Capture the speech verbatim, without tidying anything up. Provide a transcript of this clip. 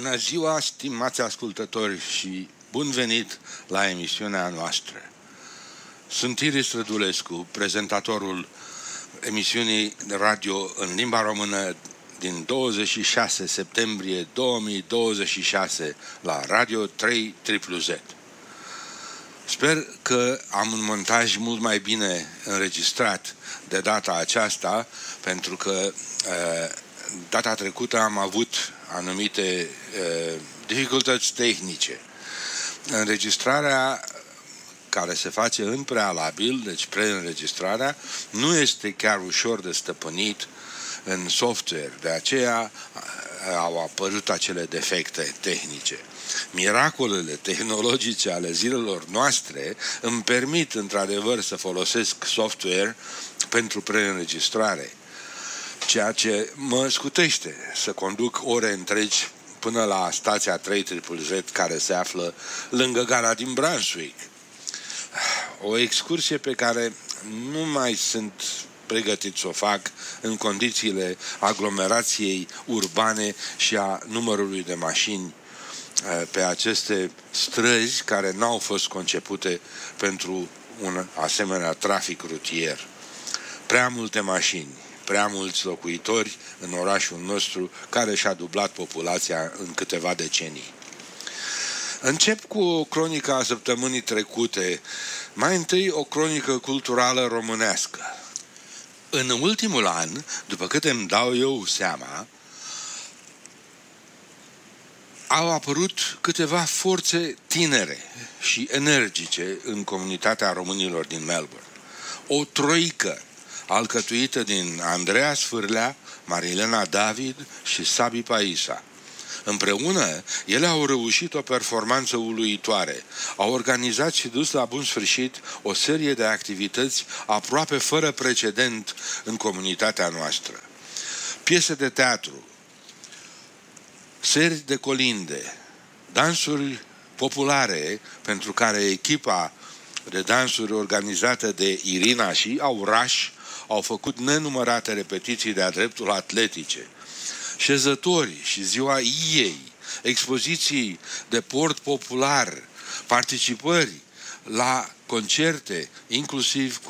Bună ziua, stimați ascultători, și bun venit la emisiunea noastră. Sunt Iris Rădulescu, prezentatorul emisiunii de radio în limba română din douăzeci și șase septembrie două mii douăzeci și șase la Radio trei Z Z. Sper că am un montaj mult mai bine înregistrat de data aceasta, pentru că data trecută am avut anumite uh, dificultăți tehnice. Înregistrarea care se face în prealabil, deci preînregistrarea, nu este chiar ușor de stăpânit în software. De aceea au apărut acele defecte tehnice. Miracolele tehnologice ale zilelor noastre îmi permit într-adevăr să folosesc software pentru preînregistrare, ceea ce mă scutește să conduc ore întregi până la stația trei Z Z, care se află lângă gara din Brunswick. O excursie pe care nu mai sunt pregătit să o fac în condițiile aglomerației urbane și a numărului de mașini pe aceste străzi care n-au fost concepute pentru un asemenea trafic rutier. Prea multe mașini, prea mulți locuitori în orașul nostru, care și-a dublat populația în câteva decenii. Încep cu o cronică a săptămânii trecute, mai întâi o cronică culturală românească. În ultimul an, după cât îmi dau eu seama, au apărut câteva forțe tinere și energice în comunitatea românilor din Melbourne. O troică alcătuită din Andreea Sfârlea, Marilena David și Sabi Paisa. Împreună, ele au reușit o performanță uluitoare. Au organizat și dus la bun sfârșit o serie de activități aproape fără precedent în comunitatea noastră. Piese de teatru, seri de colinde, dansuri populare, pentru care echipa de dansuri organizată de Irina și Auraș au făcut nenumărate repetiții de-a dreptul atletice, șezători și ziua iei, expoziții de port popular, participări la concerte, inclusiv